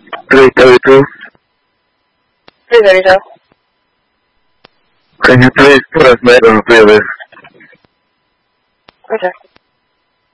332. 332. Can you please put us back on the playlist? Okay.